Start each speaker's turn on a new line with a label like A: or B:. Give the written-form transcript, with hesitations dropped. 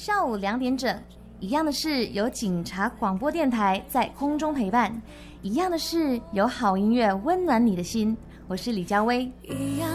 A: 下午2点整，一样的是有警察广播电台在空中陪伴，一样的是有好音乐温暖你的心。我是李佳薇。